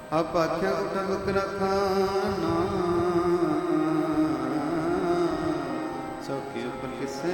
ਆਪ ਆਖਿਆ ਉਠਕ ਰਖਾਨਾ, ਸਭ ਕੇ ਉੱਪਰ ਕਿਸੇ